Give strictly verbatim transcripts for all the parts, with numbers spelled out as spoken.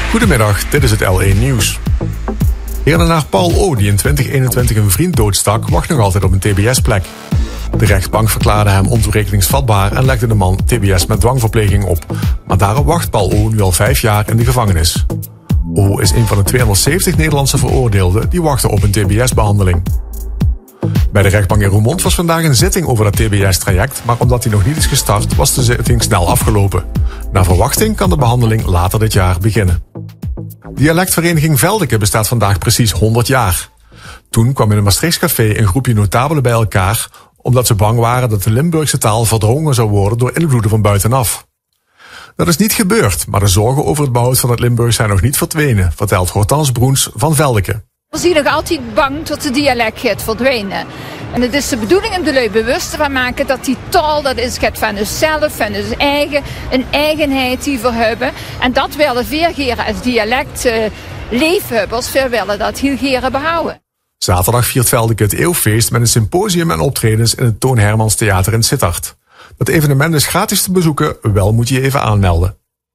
Goedemiddag, dit is het L één Nieuws. Redenaar Paul O., die in twintig eenentwintig een vriend doodstak, wacht nog altijd op een T B S-plek. De rechtbank verklaarde hem ontoerekeningsvatbaar en legde de man T B S met dwangverpleging op. Maar daarop wacht Paul O. nu al vijf jaar in de gevangenis. O. is een van de tweehonderdzeventig Nederlandse veroordeelden die wachten op een T B S-behandeling. Bij de rechtbank in Roermond was vandaag een zitting over dat T B S-traject, maar omdat die nog niet is gestart, was de zitting snel afgelopen. Naar verwachting kan de behandeling later dit jaar beginnen. Dialectvereniging Veldeke bestaat vandaag precies honderd jaar. Toen kwam in een Maastrichts café een groepje notabelen bij elkaar, omdat ze bang waren dat de Limburgse taal verdrongen zou worden door invloeden van buitenaf. Dat is niet gebeurd, maar de zorgen over het behoud van het Limburgs zijn nog niet verdwenen, vertelt Hortense Broens van Veldeke. We zijn nog altijd bang dat de dialect gaat verdwijnen. En het is de bedoeling om de lui bewust te maken dat die taal, dat is gaat van zichzelf, van zijn eigen, een eigenheid die we hebben. En dat willen veel geren als dialect uh, leefhebbers, veel willen dat heel geren behouden. Zaterdag viert Veldeke het eeuwfeest met een symposium en optredens in het Toon Hermans Theater in Sittard. Dat evenement is gratis te bezoeken, wel moet je je even aanmelden.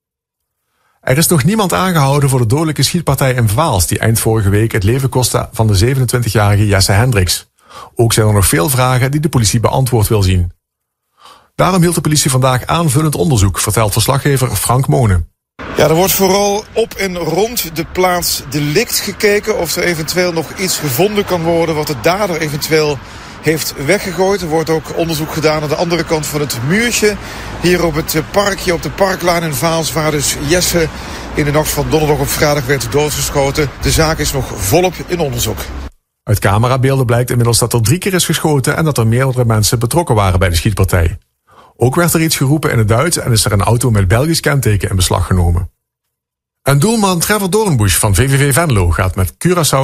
Er is nog niemand aangehouden voor de dodelijke schietpartij in Vaals, die eind vorige week het leven kostte van de zevenentwintigjarige Jesse Hendricks. Ook zijn er nog veel vragen die de politie beantwoord wil zien. Daarom hield de politie vandaag aanvullend onderzoek, vertelt verslaggever Frank Monen. Ja, er wordt vooral op en rond de plaats delict gekeken of er eventueel nog iets gevonden kan worden wat de dader eventueel heeft weggegooid. Er wordt ook onderzoek gedaan aan de andere kant van het muurtje. Hier op het parkje, op de Parklaan in Vaals, waar dus Jesse in de nacht van donderdag op vrijdag werd doodgeschoten. De zaak is nog volop in onderzoek. Uit camerabeelden blijkt inmiddels dat er drie keer is geschoten en dat er meerdere mensen betrokken waren bij de schietpartij. Ook werd er iets geroepen in het Duits en is er een auto met Belgisch kenteken in beslag genomen. En doelman Trevor Doornbusch van V V V Venlo gaat met Curaçao